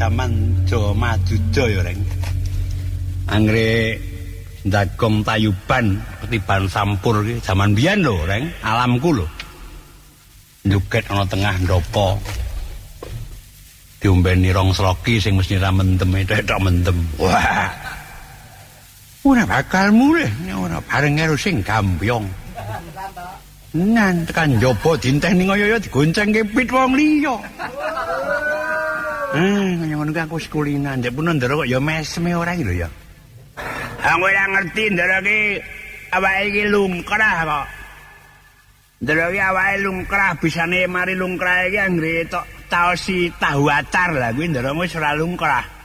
jaman Jawa Madura ya, Reng. Anggere ndagong tayuban ketiban sampur iki jaman biyen lho, Reng, alamku lho. Njuket ana tengah ndopo. Diombeni rong sloki sing mesti ra mendem tok mendem. Wah. Ora bakal mulih, ora bareng karo sing gambyong. Nan tekan njaba dinteni kaya digoncengke pit wong liya. Kaya ngono ki aku sekulinan, ndek pun ndara kok ya mesme ora iki lho ya. Aku ora ngerti ndara ki awake iki lungkrah kok. Ndara ki awake lungkrah bisane mari lungkrah iki anggere tok taosi tahu acar lah kuwi ndara wis ora lungkrah.